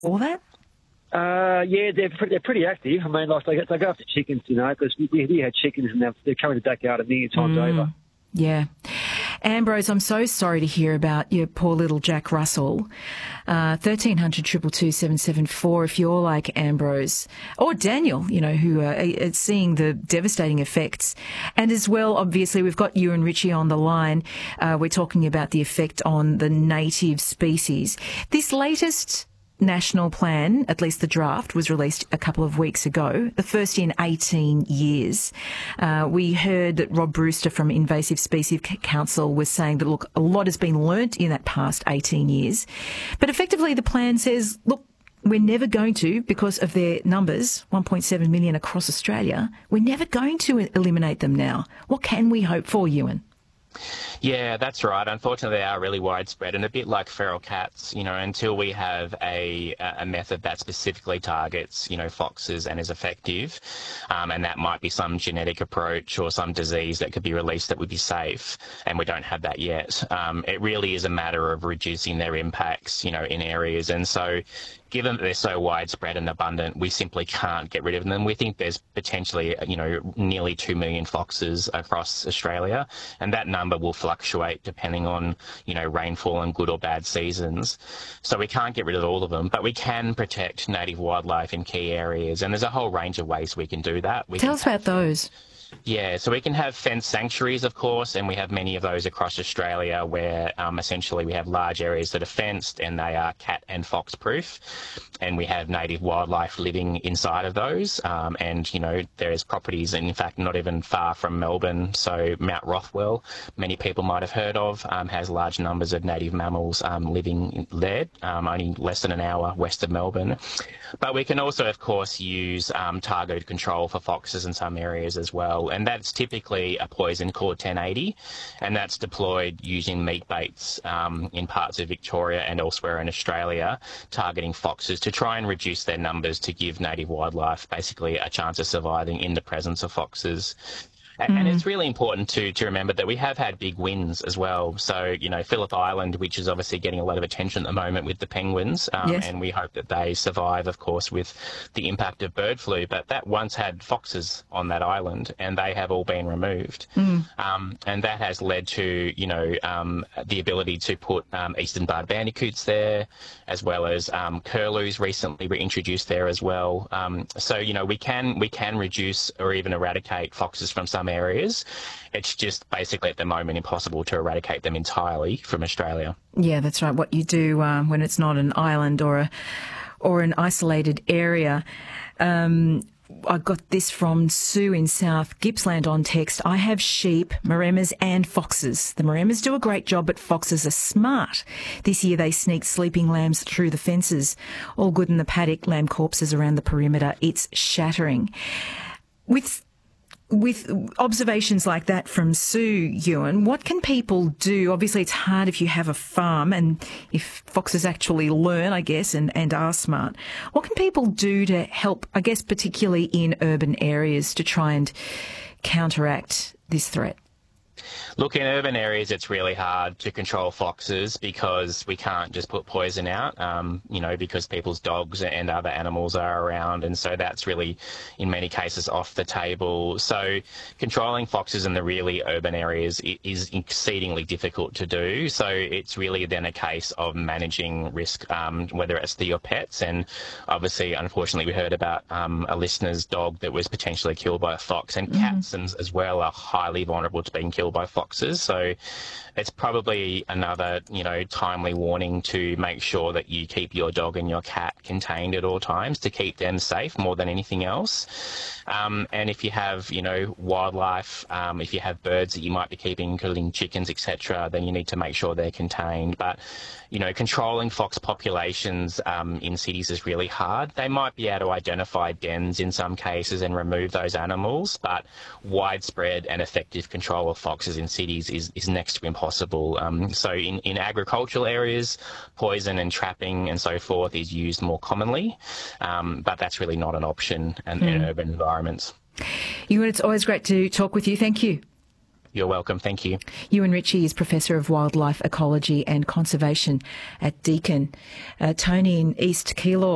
all that? Yeah, they're pretty active. I mean, like they go after chickens, because we had chickens and they're coming to backyard a million times over. Yeah. Ambrose, I'm so sorry to hear about your poor little Jack Russell. 1300 222 774 if you're like Ambrose or Daniel, who are seeing the devastating effects. And as well, obviously, we've got you and Richie on the line. We're talking about the effect on the native species. This latest national plan, at least the draft, was released a couple of weeks ago, the first in 18 years. We heard that Rob Brewster from Invasive Species Council was saying that, look, a lot has been learnt in that past 18 years. But effectively the plan says, look, we're never going to, because of their numbers, 1.7 million across Australia, we're never going to eliminate them now. What can we hope for, Ewan? Yeah, that's right. Unfortunately, they are really widespread and a bit like feral cats, until we have a method that specifically targets, foxes and is effective, and that might be some genetic approach or some disease that could be released that would be safe, and we don't have that yet. It really is a matter of reducing their impacts, in areas, and so given that they're so widespread and abundant, we simply can't get rid of them. We think there's potentially, nearly 2 million foxes across Australia, and that number will fluctuate depending on, rainfall and good or bad seasons. So we can't get rid of all of them, but we can protect native wildlife in key areas, and there's a whole range of ways we can do that. Tell us about those. Yeah, so we can have fenced sanctuaries, of course, and we have many of those across Australia where essentially we have large areas that are fenced and they are cat and fox proof, and we have native wildlife living inside of those. And, there's properties, in fact, not even far from Melbourne. So Mount Rothwell, many people might have heard of, has large numbers of native mammals living there, only less than an hour west of Melbourne. But we can also, of course, use targeted control for foxes in some areas as well. And that's typically a poison called 1080, and that's deployed using meat baits in parts of Victoria and elsewhere in Australia, targeting foxes to try and reduce their numbers to give native wildlife basically a chance of surviving in the presence of foxes. And it's really important to remember that we have had big wins as well. So, Phillip Island, which is obviously getting a lot of attention at the moment with the penguins, yes. And we hope that they survive, of course, with the impact of bird flu. But that once had foxes on that island, and they have all been removed. And that has led to, the ability to put eastern barred bandicoots there, as well as curlews recently reintroduced there as well. So, we can reduce or even eradicate foxes from some areas. It's just basically at the moment impossible to eradicate them entirely from Australia. Yeah, that's right. What you do when it's not an island or an isolated area. I got this from Sue in South Gippsland on text. I have sheep, Maremas and foxes. The Maremas do a great job, but foxes are smart. This year they sneaked sleeping lambs through the fences. All good in the paddock, lamb corpses around the perimeter. It's shattering. With observations like that from Sue, Ewan, what can people do? Obviously, it's hard if you have a farm and if foxes actually learn, I guess, and are smart. What can people do to help, I guess, particularly in urban areas to try and counteract this threat? Look, in urban areas, it's really hard to control foxes because we can't just put poison out, because people's dogs and other animals are around. And so that's really, in many cases, off the table. So controlling foxes in the really urban areas is exceedingly difficult to do. So it's really then a case of managing risk, whether it's to your pets. And obviously, unfortunately, we heard about a listener's dog that was potentially killed by a fox, and cats as well are highly vulnerable to being killed by foxes. So it's probably another, timely warning to make sure that you keep your dog and your cat contained at all times to keep them safe more than anything else. And if you have, wildlife, if you have birds that you might be keeping, including chickens, etc., then you need to make sure they're contained. But, controlling fox populations in cities is really hard. They might be able to identify dens in some cases and remove those animals, but widespread and effective control of foxes in cities is next to impossible. So in agricultural areas, poison and trapping and so forth is used more commonly, but that's really not an option in urban environments. Ewan, it's always great to talk with you. Thank you. You're welcome. Thank you. Ewan Ritchie is Professor of Wildlife Ecology and Conservation at Deakin. Tony in East Keilor.